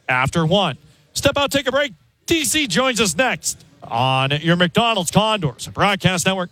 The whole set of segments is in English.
after 1. Step out, take a break. TC joins us next on your McDonald's Condors Broadcast Network.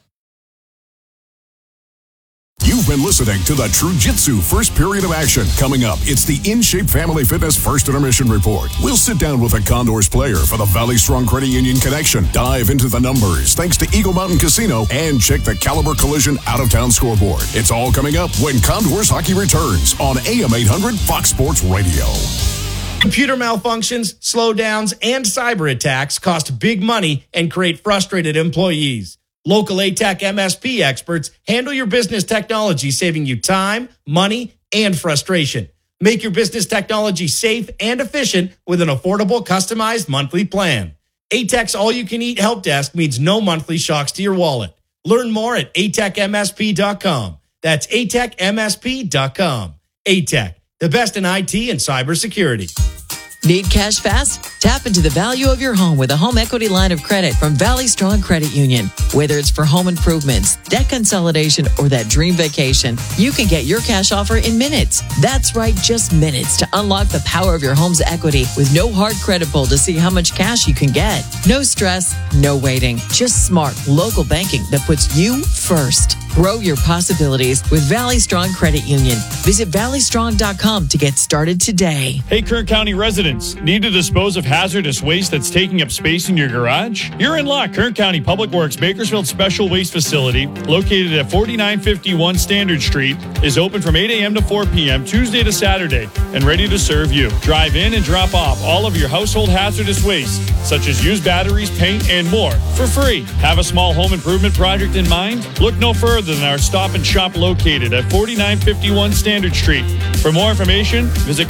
You've been listening to the Trujitsu First Period of Action. Coming up, it's the In Shape Family Fitness First Intermission Report. We'll sit down with a Condors player for the Valley Strong Credit Union connection, dive into the numbers thanks to Eagle Mountain Casino, and check the Caliber Collision out-of-town scoreboard. It's all coming up when Condors Hockey returns on AM 800 Fox Sports Radio. Computer malfunctions, slowdowns, and cyber attacks cost big money and create frustrated employees. Local ATEC MSP experts handle your business technology, saving you time, money, and frustration. Make your business technology safe and efficient with an affordable, customized monthly plan. ATEC's all-you-can-eat help desk means no monthly shocks to your wallet. Learn more at atecmsp.com. That's atecmsp.com. ATEC, the best in IT and cybersecurity. Need cash fast? Tap into the value of your home with a home equity line of credit from Valley Strong Credit Union. Whether it's for home improvements, debt consolidation, or that dream vacation, you can get your cash offer in minutes. That's right, just minutes to unlock the power of your home's equity with no hard credit pull to see how much cash you can get. No stress, no waiting. Just smart local banking that puts you first. Grow your possibilities with Valley Strong Credit Union. Visit valleystrong.com to get started today. Hey, Kern County residents, need to dispose of hazardous waste that's taking up space in your garage? You're in luck. Kern County Public Works Bakersfield Special Waste Facility, located at 4951 Standard Street, is open from 8 a.m. to 4 p.m. Tuesday to Saturday and ready to serve you. Drive in and drop off all of your household hazardous waste, such as used batteries, paint, and more, for free. Have a small home improvement project in mind? Look no further than our Stop and Shop located at 4951 Standard Street. For more information, visit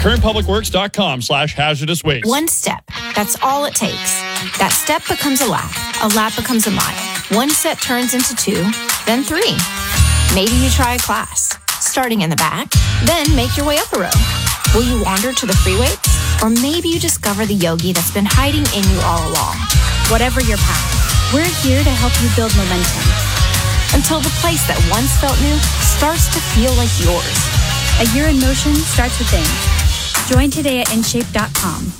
kernpublicworks.com/hazardous waste. One step. That's all it takes. That step becomes a lap becomes a mile. One set turns into 2, then 3. Maybe you try a class, starting in the back, then make your way up a row. Will you wander to the free weights? Or maybe you discover the yogi that's been hiding in you all along. Whatever your path, we're here to help you build momentum until the place that once felt new starts to feel like yours. A year in motion starts within. Join today at InShape.com.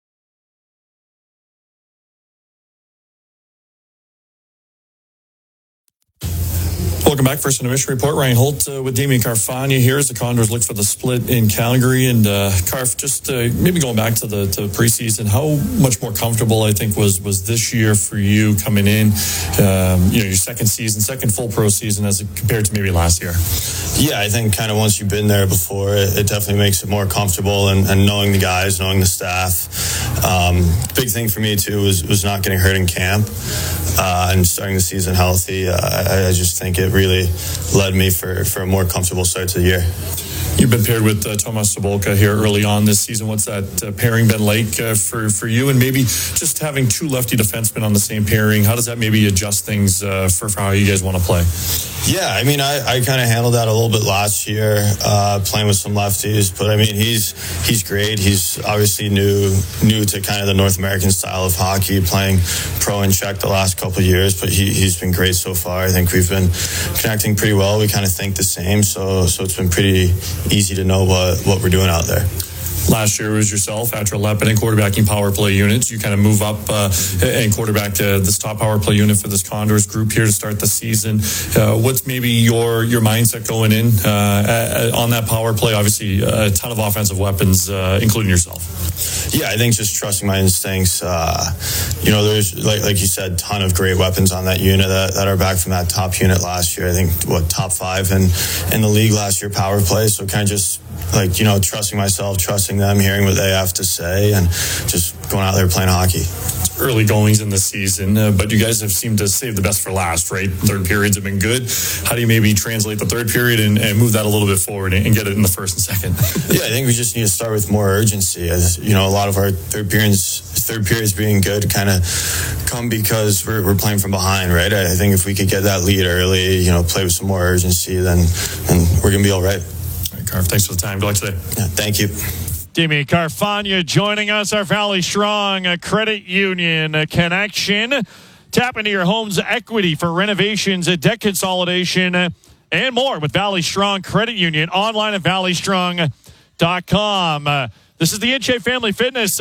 Welcome back. First Intermission Report. Ryan Holt with Damien Carfagna here as the Condors look for the split in Calgary. And Carf, just maybe going back to the preseason, how much more comfortable I think was this year for you coming in, your second full pro season as compared to maybe last year? Yeah, I think kind of once you've been there before, it definitely makes it more comfortable and knowing the guys, knowing the staff. Big thing for me too was not getting hurt in camp and starting the season healthy. I just think it really led me for a more comfortable start to the year. You've been paired with Tomas Sobolka here early on this season. What's that pairing been like for you? And maybe just having two lefty defensemen on the same pairing, how does that maybe adjust things for how you guys want to play? Yeah, I mean, I kind of handled that a little bit last year, playing with some lefties. But I mean, he's great. He's obviously new to kind of the North American style of hockey, playing pro in Czech the last couple of years. But he's been great so far. I think we've been connecting pretty well. We kind of think the same, so it's been pretty easy to know what we're doing out there. Last year was yourself, Atra Lepinen, quarterbacking power play units. You kind of move up and quarterback this top power play unit for this Condors group here to start the season. What's maybe your mindset going in on that power play? Obviously, a ton of offensive weapons, including yourself. Yeah, I think just trusting my instincts. There's like you said, ton of great weapons on that unit that are back from that top unit last year. I think top 5 in the league last year power play. So kind of just trusting myself, trusting them, hearing what they have to say, and just going out there playing hockey. Early goings in the season, but you guys have seemed to save the best for last, right? Third periods have been good. How do you maybe translate the third period and move that a little bit forward and get it in the first and second? Yeah, I think we just need to start with more urgency. As a lot of our third periods being good kind of come because we're playing from behind, right? I think if we could get that lead early, play with some more urgency, then we're going to be all right. All right, Carf, thanks for the time. Good luck today. Yeah, thank you. Damien Carfagna joining us, our Valley Strong Credit Union connection. Tap into your home's equity for renovations, debt consolidation, and more with Valley Strong Credit Union. Online at valleystrong.com. This is the In Shape Family Fitness